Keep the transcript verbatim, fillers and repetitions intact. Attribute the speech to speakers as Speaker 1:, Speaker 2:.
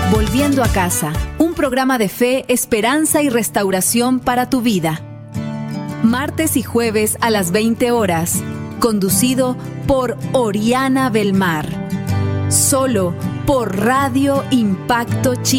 Speaker 1: Volviendo a casa, un programa de fe, esperanza y restauración para tu vida. Martes y jueves a las veinte horas, conducido por Oriana Belmar. Solo por Radio Impacto Chile.